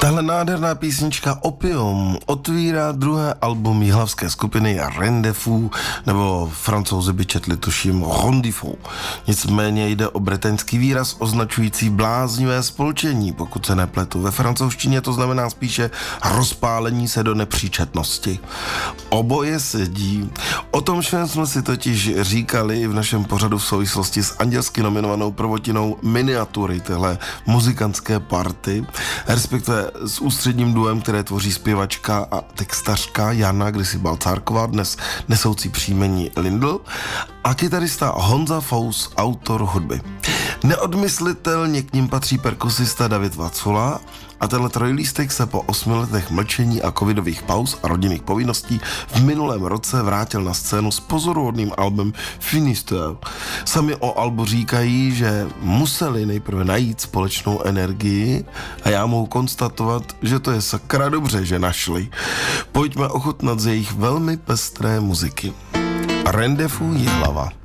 Tahle nádherná písnička Opium otvírá druhé album jihlavské skupiny Rendezvous, nebo Francouzi by četli tuším Rendezvous. Nicméně jde o britaňský výraz označující bláznivé spolčení, pokud se nepletu. Ve francouzštině to znamená spíše rozpálení se do nepříčetnosti. Oboje sedí. O tom všem jsme si totiž říkali v našem pořadu v souvislosti s andělsky nominovanou prvotinou Miniatury, téhle muzikantské party, respektive s ústředním duem, které tvoří zpěvačka a textařka Jana kdysi Balcárková, dnes nesoucí příjmení Lindl, a kytarista Honza Fous, autor hudby. Neodmyslitelně k ním patří perkusista David Vacula a tenhle trojlístek se po 8 letech mlčení a covidových pauz a rodinných povinností v minulém roce vrátil na scénu s pozoruhodným albem Finisterre. Sami o albu říkají, že museli nejprve najít společnou energii a já mohu konstatovat, že to je sakra dobře, že našli. Pojďme ochutnat z jejich velmi pestré muziky. Rendezvous Jihlava.